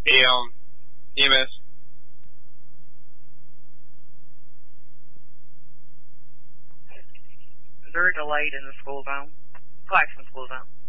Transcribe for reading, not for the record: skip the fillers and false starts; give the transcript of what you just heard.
EMS. Very delayed in the school zone. Claxton school zone.